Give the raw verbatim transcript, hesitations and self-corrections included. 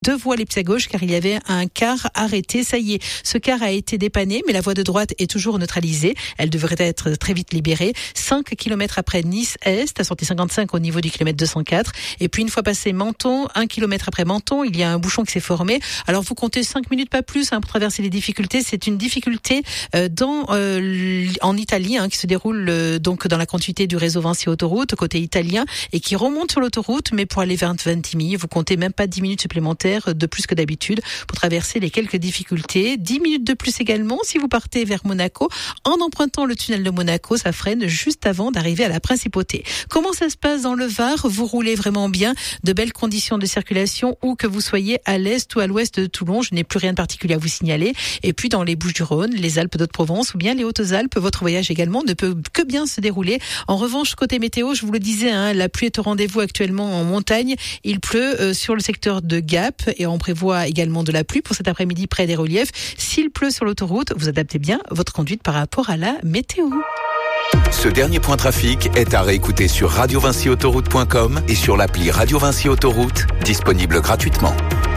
deux voies les pieds à gauche car il y avait un car arrêté. Ça y est, ce car a été dépanné, mais la voie de droite est toujours neutralisée. Elle devrait être très vite libérée. cinq kilomètres après Nice-Est, à sortie cinquante-cinq au niveau du kilomètre deux cent quatre. Et puis une fois passé Menton, un kilomètre après Menton, il y a un bouchon qui s'est formé. Alors vous comptez cinq minutes, pas plus, hein, pour traverser les difficultés. C'est une difficulté euh, dans euh, en Italie, hein, qui se déroule euh, donc dans la continuité du réseau Vinci Autoroute, côté italien, et qui remonte sur l'autoroute, mais pour aller vers Ventimille, vous comptez même pas dix minutes supplémentaires de plus que d'habitude pour traverser les quelques difficultés. dix minutes de plus également si vous partez vers Monaco. En empruntant le tunnel de Monaco, ça freine juste avant d'arriver à la Principauté. Comment ça se passe dans le Var? Vous roulez vraiment bien, de belles conditions de circulation, où que vous soyez à l'est ou à l'ouest de Toulon. Je n'ai plus rien de particulier à vous signaler. Et puis dans les Bouches-du-Rhône, les Alpes d'Haute-Provence ou bien les Hautes-Alpes, votre voyage également ne peut que bien se dérouler. En revanche, côté météo, je vous le disais, hein, la pluie est au rendez-vous actuellement en montagne. Il pleut euh, sur le secteur de Gap et on prévoit également de la pluie pour cet après-midi près des reliefs. S'il pleut sur l'autoroute, vous adaptez bien votre conduite par rapport à la météo. Ce dernier point trafic est à réécouter sur radio vinci autoroute point com et sur l'appli Radio Vinci Autoroute, disponible gratuitement.